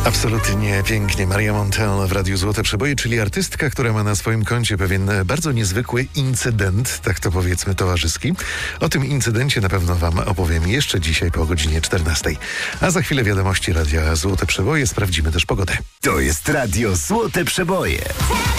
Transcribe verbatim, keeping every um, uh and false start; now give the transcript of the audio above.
Absolutnie pięknie. Maria Montell w Radiu Złote Przeboje, czyli artystka, która ma na swoim koncie pewien bardzo niezwykły incydent, tak to powiedzmy towarzyski. O tym incydencie na pewno wam opowiem jeszcze dzisiaj po godzinie czternastej. A za chwilę wiadomości Radia Złote Przeboje, sprawdzimy też pogodę. To jest Radio Złote Przeboje.